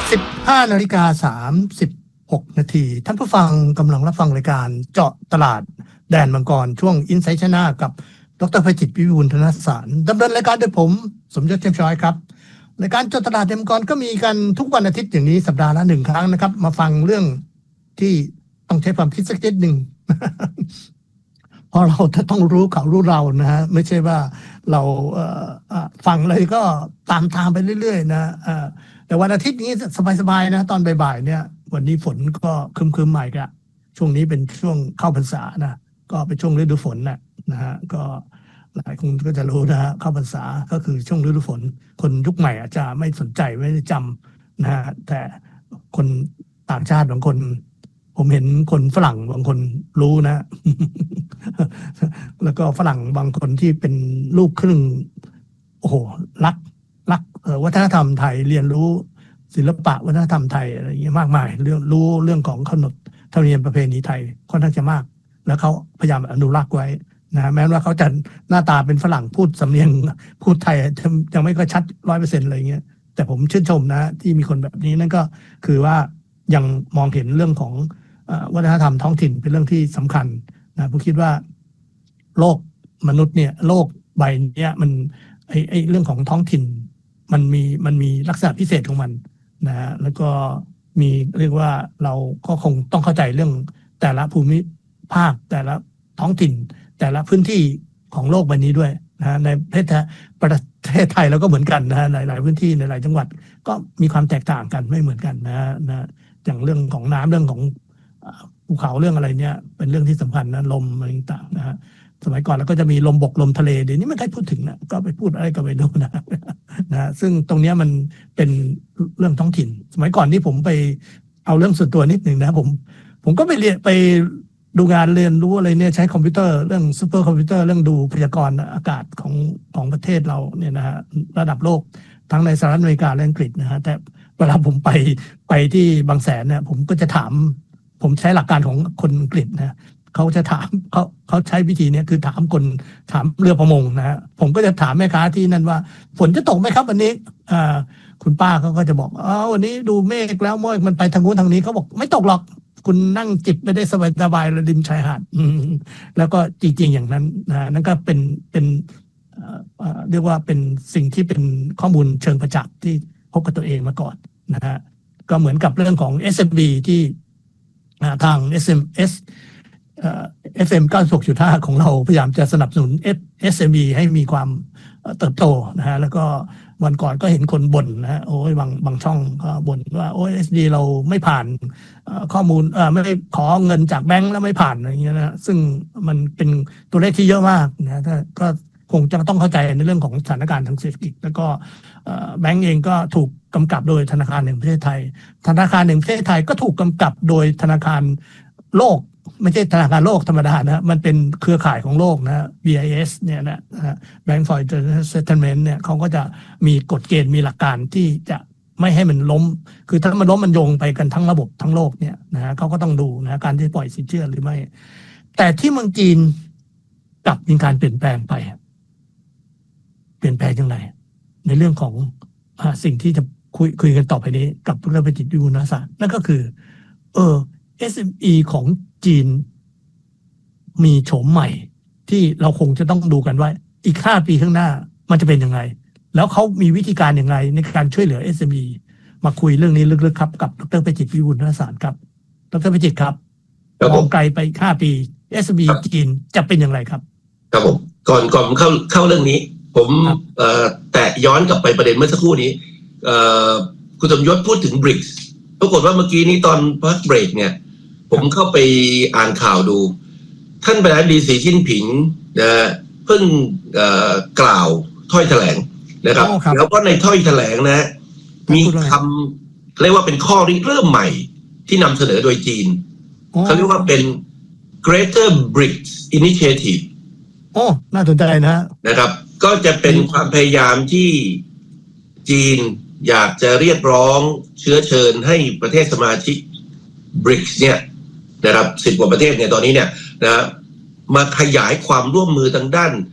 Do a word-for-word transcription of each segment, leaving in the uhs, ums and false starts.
สิบห้านาฬิกาสามสิบหกนาทีท่านผู้ฟังกำลังรับฟังรายการเจาะตลาดแดนมังกรช่วง Insight China กับดร.ภัยจิต วิบูลย์ธนสารดำเนินรายการโดยผมสมยศ เทียมช้อยครับรายการเจาะตลาดแดนมังกรก็มีกันทุกวันอาทิตย์อย่างนี้สัปดาห์ละหนึ่งครั้งนะครับมาฟังเรื่องที่ต้องใช้ความคิดสักนิดหนึ่ง เพราะเราจะต้องรู้เขารู้เรานะฮะไม่ใช่ว่าเราเอ่อฟังเลยก็ตามตามไปเรื่อยๆนะเอ่อแต่วันอาทิตย์นี้สบายๆนะตอนบ่ายๆเนี่ยวันนี้ฝนก็ครึมๆใหม่กะช่วงนี้เป็นช่วงเข้าพรรษานะก็เป็นช่วงฤดูฝนนะนะฮะก็หลายคนก็จะรู้นะฮะเข้าพรรษาก็คือช่วงฤดูฝนคนยุคใหม่อาจจะไม่สนใจไม่ได้จำนะฮะแต่คนต่างชาติบางคนผมเห็นคนฝรั่งบางคนรู้นะ แล้วก็ฝรั่งบางคนที่เป็นลูกครึ่งโอ้โหรักรักเอ่อวัฒนธรรมไทยเรียนรู้ศิลปะวัฒนธรรมไทยอะไรอย่างเงี้ยมากมายเรื่องรู้เรื่องของขนบธรรมเนียมประเพณีไทยค่อนข้างจะมากแล้วเขาพยายามอนุรักษ์ไว้นะแม้ว่าเขาจะหน้าตาเป็นฝรั่งพูดสำเนียงพูดไทยยังไม่ก็ชัดร้อยเปอร์เซ็นต์อะไรเงี้ยแต่ผมชื่นชมนะที่มีคนแบบนี้นั่นก็คือว่ายังมองเห็นเรื่องของวัฒนธรรมท้องถิ่นเป็นเรื่องที่สำคัญนะผมคิดว่าโลกมนุษย์เนี่ยโลกใบนี้มันไอ้ไอ้เรื่องของท้องถิ่นมันมีมันมีลักษณะพิเศษของมันนะฮะแล้วก็มีเรียกว่าเราก็คงต้องเข้าใจเรื่องแต่ละภูมิภาคแต่ละท้องถิ่นแต่ละพื้นที่ของโลกใบนี้ด้วยนะในประเทศประเทศไทยเราก็เหมือนกันนะฮะหลายๆพื้นที่ในหลายจังหวัดก็มีความแตกต่างกันไม่เหมือนกันนะนะอย่างเรื่องของน้ำเรื่องของภูเขาเรื่องอะไรเนี่ยเป็นเรื่องที่สำคัญนะลมอะไรต่างๆนะฮะสมัยก่อนเราก็จะมีลมบกลมทะเลเดี๋ยวนี้ไม่ได้พูดถึงนะก็ไปพูดอะไรก็ไม่รู้นะนะซึ่งตรงนี้มันเป็นเรื่องท้องถิ่นสมัยก่อนที่ผมไปเอาเรื่องส่วนตัวนิดหนึ่งนะผมผมก็ไปเรียนไปดูงานเรียนรู้อะไรเนี่ยใช้คอมพิวเตอร์เรื่องซูเปอร์คอมพิวเตอร์เรื่องดูพยากรณ์อากาศของของประเทศเราเนี่ยนะฮะระดับโลกทั้งในสหรัฐอเมริกาและอังกฤษนะฮะแต่เวลาผมไปไปที่บางแสนเนี่ยผมก็จะถามผมใช้หลักการของคนอังกฤษนะเขาจะถามเขาเขาใช้วิธีนี้คือถามคนถามเรือประมงนะฮะผมก็จะถามแม่ค้าที่นั่นว่าฝนจะตกไหมครับวันนี้อ่าคุณป้าเขาก็จะบอกอ๋อวันนี้ดูเมฆแล้วเมฆมันไปทางนู้นทางนี้เขาบอกไม่ตกหรอกคุณนั่งจิบไปได้สบายๆระดิมชายหาดแล้วก็จริงๆอย่างนั้นนะนั่นก็เป็นเป็นเรียกว่าเป็นสิ่งที่เป็นข้อมูลเชิงประจักษ์ที่พบกับตัวเองมาก่อนนะฮะก็เหมือนกับเรื่องของ เอส เอ็ม บี ที่ทาง เอส เอ็ม เอส เอ่อ เอฟ เอ็ม เก้าสิบหกจุดห้า ของเราพยายามจะสนับสนุน เอส เอ็ม บี ให้มีความเติบโตนะฮะแล้วก็วันก่อนก็เห็นคนบ่นนะฮะโอ้ยบางบางช่องก็บ่นว่าโอ้ย เอส ดี เราไม่ผ่านข้อมูลเอ่อไม่ได้ขอเงินจากแบงก์แล้วไม่ผ่านอะไรอย่างเงี้ยนะซึ่งมันเป็นตัวเลขที่เยอะมากนะถ้าก็คงจะต้องเข้าใจในเรื่องของสถานการณ์ทางเศรษฐกิจแล้วก็แบงก์เองก็ถูกกำกับโดยธนาคารแห่งประเทศไทยธนาคารแห่งประเทศไทยก็ถูกกำกับโดยธนาคารโลกไม่ใช่ธนาคารโลกธรรมดานะมันเป็นเครือข่ายของโลกนะ บี ไอ เอส เนี่ยนะ Bank for International Settlement เนี่ยเขาก็จะมีกฎเกณฑ์มีหลักการที่จะไม่ให้มันล้มคือถ้ามันล้มมันโยงไปกันทั้งระบบทั้งโลกเนี่ยนะฮะเขาก็ต้องดูนะการที่ปล่อยสินเชื่อหรือไม่แต่ที่เมืองจีนกลับมีการเปลี่ยนแปลงไปเปลี่ยนแปลงอย่างไรในเรื่องของสิ่งที่จะคุยคุยกันต่อไปนี้กับดร.ภัยจิต วิบูลย์ธนสารนั่นก็คือเออ เอส เอ็ม อี ของจีนมีโฉมใหม่ที่เราคงจะต้องดูกันว่าอีกห้าปีข้างหน้ามันจะเป็นยังไงแล้วเขามีวิธีการอย่างไรในการช่วยเหลือ เอส เอ็ม อี มาคุยเรื่องนี้ลึกๆครับกับดร.ภัยจิต วิบูลย์ธนสารครับดร.ภัยจิตครับมองไกลไปอีกห้าปี เอส เอ็ม อี จีนจะเป็นอย่างไรครับครับผมก่อนก่อนเข้าเข้าเรื่องนี้ผมเอ่อแตะย้อนกลับไปประเด็นเมื่อสักครู่นี้เอ่อคุณสมยศพูดถึง บริกส์ ปรากฏว่าเมื่อกี้นี้ตอนพักเบรกเนี่ยผมเข้าไปอ่านข่าวดูท่านประธานาธิบดีสีจิ้นผิงนะเพิ่งกล่าวถ้อยแถลงนะครับแล้วก็ในถ้อยแถลงนะมีคำเรียกว่าเป็นข้อริเริ่มใหม่ที่นำเสนอโดยจีนเขาเรียกว่าเป็น Greater บริกส์ Initiative โอ้น่าสนใจนะนะครับก็จะเป็นความพยายามที่จีนอยากจะเรียกร้องเชื้อเชิญให้ประเทศสมาชิก บริกส์ เนี่ยนะครับสิบกว่าประเทศเนี่ยตอนนี้เนี่ยนะมาขยายความร่วมมือทางด้าน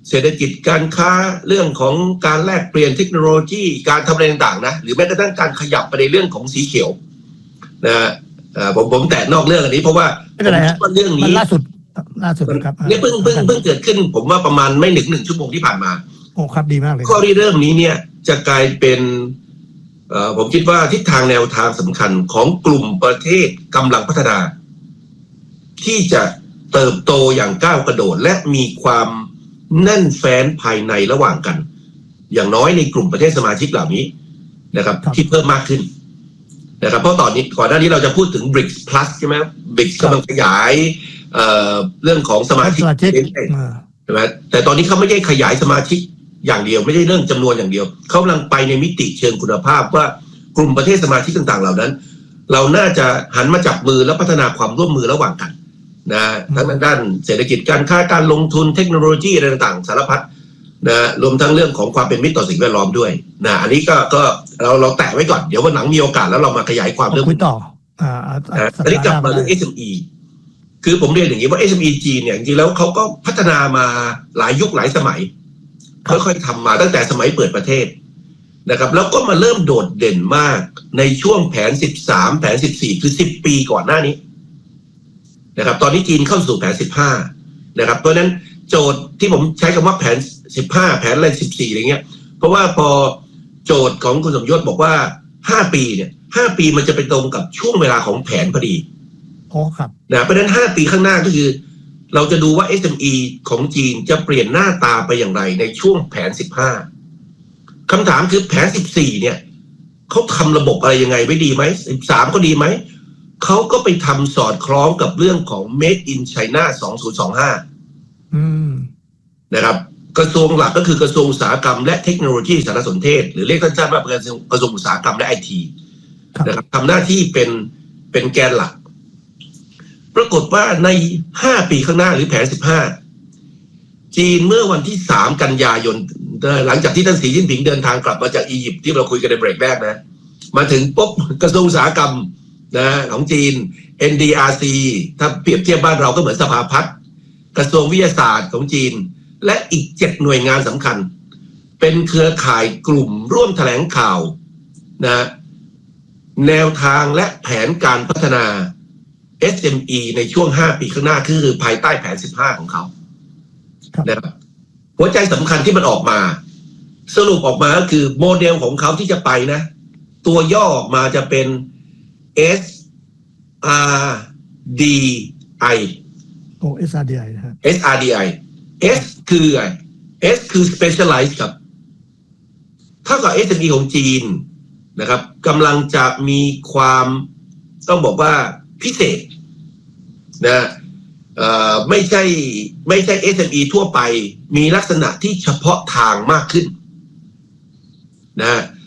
เศรษฐกิจการค้าเรื่องของการแลกเปลี่ยนเทคโนโลยีการทำอะไรต่างๆนะหรือแม้กระทั่งการขยับไปในเรื่องของสีเขียวนะผมผมแตะนอกเรื่องอันนี้เพราะว่าผมคิดว่าเรื่องนี้ล่าสุดล่าสุดครับเนี่ยเพิ่งเพิ่งเพิ่งเกิดขึ้นผมว่าประมาณไม่หนึ่งหนึ่งชั่วโมงที่ผ่านมาโอ้ครับดีมากเลยข้อที่เริ่มนี้เนี่ยจะกลายเป็นผมคิดว่าทิศทางแนวทางสำคัญของกลุ่มประเทศกำลังพัฒนาที่จะเติบโตอย่างก้าวกระโดดและมีความแน่นแฟ้นภายในระหว่างกันอย่างน้อยในกลุ่มประเทศสมาชิกเหล่านี้นะครับที่เพิ่มมากขึ้นนะครับเพราะตอนนี้ก่อนหน้านี้เราจะพูดถึง บริกส์ plus ใช่ไหม บริกส์ กำลังขยาย เอ่อ เรื่องของสมาชิกใช่ไหมแต่ตอนนี้เขาไม่ได้ขยายสมาชิกอย่างเดียวไม่ได้เรื่องจำนวนอย่างเดียวเขากำลังไปในมิติเชิงคุณภาพว่ากลุ่มประเทศสมาชิกต่างๆเหล่านั้นเราน่าจะหันมาจับมือและพัฒนาความร่วมมือระหว่างกันนะทั้งด้านเศรษฐกิจการค้าการลงทุนเทคโนโลยีอะไรต่างๆสารพัดนะรวมทั้งเรื่องของความเป็นมิตรต่อสิ่งแวดล้อมด้วยนะอันนี้ก็ก็เราเราแตะไว้ก่อนเดี๋ยววันหลังมีโอกาสแล้วเรามาขยายความเรื่องคุยต่ออ่าอันนี้กลับมาเรื่อง เอส เอ็ม อี คือผมเรียนอย่างนี้ว่า เอส เอ็ม อี จีนเนี่ยจริงๆแล้วเขาก็พัฒนามาหลายยุคหลายสมัยค่อยๆทำมาตั้งแต่สมัยเปิดประเทศนะครับแล้วก็มาเริ่มโดดเด่นมากในช่วงแผนสิบสามแผนสิบสี่คือสิบปีก่อนหน้านี้นะครับตอนนี้จีนเข้าสู่แผนสิบห้านะครับเพราะฉะนั้นโจทย์ที่ผมใช้คำว่าแผนสิบห้าแผนอะไรสิบสี่อะไรเงี้ยเพราะว่าพอโจทย์ของคุณสมยศบอกว่าห้าปีเนี่ยห้าปีมันจะไปตรงกับช่วงเวลาของแผนพอดีอ๋อครับนะเพราะฉะนั้นห้าปีข้างหน้าก็คือเราจะดูว่า เอส เอ็ม อี ของจีนจะเปลี่ยนหน้าตาไปอย่างไรในช่วงแผนสิบห้าคำถามคือแผนสิบสี่เนี่ยเขาทำระบบอะไรยังไงไว้ดีไหมสิบสามก็ดีไหมเขาก็ไปทำสอดคล้องกับเรื่องของ Made in China สองพันยี่สิบห้าอืมนะครับกระทรวงหลักก็คือกระทรวงอุตสาหกรรมและเทคโนโลยีสารสนเทศหรือเรียกสั้นๆว่ากระทรวงกระทรวงอุตสาหกรรมและไอทีนะครับทำหน้าที่เป็นเป็นแกนหลักปรากฏว่าในห้าปีข้างหน้าหรือแผนสิบห้าจีนเมื่อวันที่สามกันยายนหลังจากที่ท่านสีจิ้นผิงเดินทางกลับมาจากอียิปต์ที่เราคุยกันในเบรกแรกนะมาถึงปุ๊บกระทรวงอุตสาหกรรมนะของจีน เอ็น ดี อาร์ ซี ถ้าเปรียบเทียบบ้านเราก็เหมือนสภาพัฒน์กระทรวงวิทยาศาสตร์ของจีนและอีกเจ็ดหน่วยงานสำคัญเป็นเครือข่ายกลุ่มร่วมแถลงข่าวนะแนวทางและแผนการพัฒนา เอส เอ็ม อี ในช่วงห้าปีข้างหน้าคือภายใต้แผนสิบห้าของเขานะครับหัวใจสำคัญที่มันออกมาสรุปออกมาก็คือโมเดลของเขาที่จะไปนะตัวย่อออกมาจะเป็น เอส อาร์ ดี ไอโอ้ เอส อาร์ ดี ไอ นะฮะเอส อาร์ ดี ไอ S คืออะไร S คือ specialize ครับถ้ากับ เอส เอ็ม อี ของจีนนะครับกำลังจะมีความต้องบอกว่าพิเศษนะเอ่อไม่ใช่ไม่ใช่ เอส เอ็ม อี ทั่วไปมีลักษณะที่เฉพาะทางมากขึ้นนะ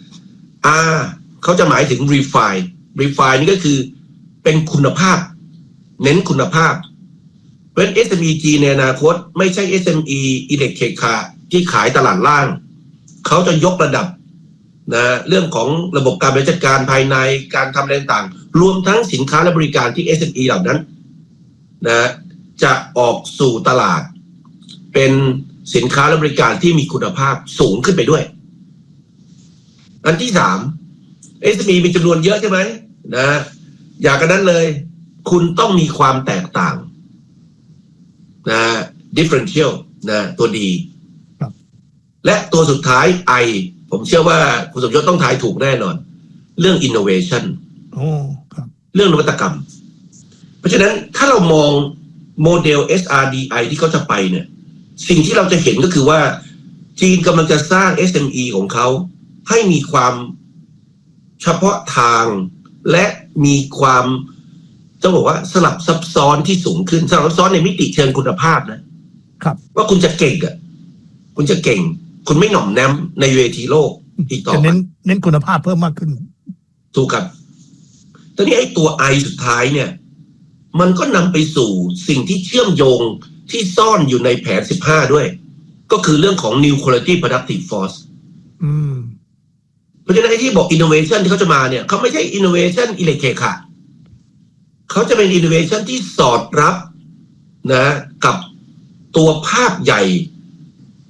R เขาจะหมายถึง refine refine นี่ก็คือเป็นคุณภาพเน้นคุณภาพเพราะฉะนั้น เอส เอ็ม อี จีนในอนาคตไม่ใช่ เอส เอ็ม อี อิเล็กเคคาที่ขายตลาดล่างเขาจะยกระดับนะเรื่องของระบบการบริหารจัดการภายในการทำอะไรต่างๆรวมทั้งสินค้าและบริการที่ เอส เอ็ม อี เหล่านั้นนะจะออกสู่ตลาดเป็นสินค้าและบริการที่มีคุณภาพสูงขึ้นไปด้วยอันที่สาม เอส เอ็ม อี มีจำนวนเยอะใช่ไหมนะอยากกันนั้นเลยคุณต้องมีความแตกต่างนะ differential นะตัวดีและตัวสุดท้าย I ผมเชื่อว่าคุณสมยศต้องทายถูกแน่นอนเรื่อง innovation โอ้ครับเรื่องนวัตกรรมเพราะฉะนั้นถ้าเรามองโมเดล เอส อาร์ ดี ไอ ที่เขาจะไปเนี่ยสิ่งที่เราจะเห็นก็คือว่าจีนกำลังจะสร้าง เอส เอ็ม อี ของเขาให้มีความเฉพาะทางและมีความต้องบอกว่าสลับซับซ้อนที่สูงขึ้นสลับซับซ้อนในมิติเชิงคุณภาพนะครับว่าคุณจะเก่งอ่ะคุณจะเก่งคุณไม่หน่อมแนมในเวทีโลกอีกต่อไปเน้นเน้นคุณภาพเพิ่มมากขึ้นถูกครับตอนนี้ไอ้ตัว I สุดท้ายเนี่ยมันก็นำไปสู่สิ่งที่เชื่อมโยงที่ซ่อนอยู่ในแผนสิบห้าด้วยก็คือเรื่องของ New Quality Productive Force อืมเพราะฉะนั้นไอ้ที่บอก innovation ที่เขาจะมาเนี่ยเขาไม่ใช่ innovation อิเล็กเคค่ะเขาจะเป็น innovation ที่สอดรับนะกับตัวภาพใหญ่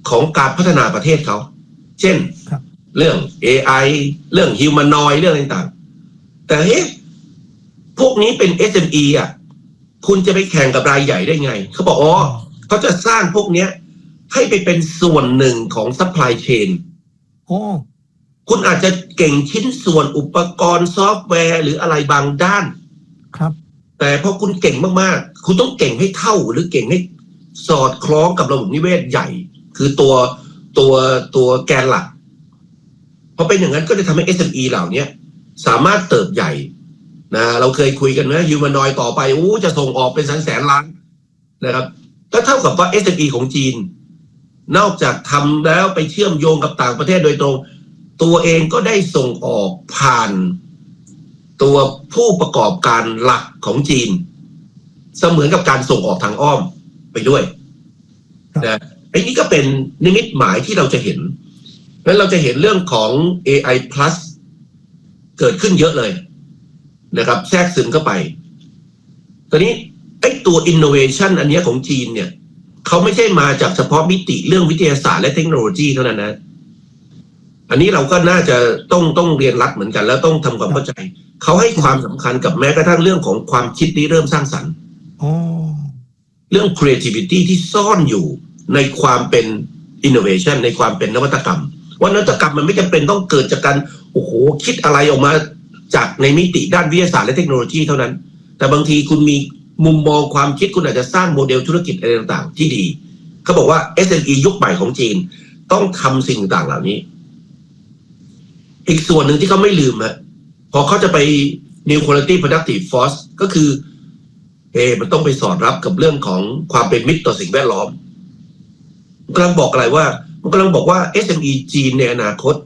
ของการพัฒนาประเทศเขาเช่นเรื่อง เอ ไอ เรื่อง Humanoid เรื่องต่างๆแต่เฮ้พวกนี้เป็น เอส เอ็ม อี อ่ะคุณจะไปแข่งกับรายใหญ่ได้ไงเขาบอกอ๋อเขาจะสร้างพวกเนี้ยให้ไปเป็นส่วนหนึ่งของ supply chain โอ้คุณอาจจะเก่งชิ้นส่วนอุปกรณ์ซอฟต์แวร์หรืออะไรบางด้านครับแต่พอคุณเก่งมากๆคุณต้องเก่งให้เท่าหรือเก่งให้สอดคล้องกับระบบนิเวศใหญ่คือตัวตัวตัวแกนหลักพอเป็นอย่างนั้นก็จะทำให้ เอส เอ็ม อี เหล่านี้สามารถเติบใหญ่นะเราเคยคุยกันนะยูมานอยต่อไปอู้จะส่งออกเป็นแสนแสนล้านนะครับก็เท่ากับว่า เอส เอ็ม อี ของจีนนอกจากทำแล้วไปเชื่อมโยงกับต่างประเทศโดยตรงตัวเองก็ได้ส่งออกผ่านตัวผู้ประกอบการหลักของจีนเสมือนกับการส่งออกทางอ้อมไปด้วยนะไอ้นี่ก็เป็นนิมิตหมายที่เราจะเห็นงั้นเราจะเห็นเรื่องของ เอ ไอ plus เกิดขึ้นเยอะเลยนะครับแทรกซึมเข้าไปตอนนี้ไอ้ตัว innovation อันนี้ของจีนเนี่ยเขาไม่ใช่มาจากเฉพาะมิติเรื่องวิทยาศาสตร์และเทคโนโลยีเท่านั้นนะอันนี้เราก็น่าจะต้องต้องเรียนรัดเหมือนกันแล้วต้องทำความเข้าใจเขาให้ความสำคัญกับแม้กระทั่งเรื่องของความคิดริเริ่มสร้างสรรค์เรื่อง creativity ที่ซ่อนอยู่ในความเป็น innovation ในความเป็นนวัตกรรมว่านวัตกรรมมันไม่จำเป็นต้องเกิดจากการโอ้โหคิดอะไรออกมาจากในมิติด้านวิทยาศาสตร์และเทคโนโลยีเท่านั้นแต่บางทีคุณมีมุมมองความคิดคุณอาจจะสร้างโมเดลธุรกิจอะไรต่างๆที่ดีเขาบอกว่า เอส เอ็ม อี ยุคใหม่ของจีนต้องทำสิ่งต่างเหล่านี้อีกส่วนหนึ่งที่เขาไม่ลืมฮะพอเขาจะไป New Quality Productive Force ก็คือเอมันต้องไปสอดรับกับเรื่องของความเป็นมิตรต่อสิ่งแวดล้อมกำลังบอกอะไรว่ามันกำลังบอกว่า เอส เอ็ม อี จีนในอนาคต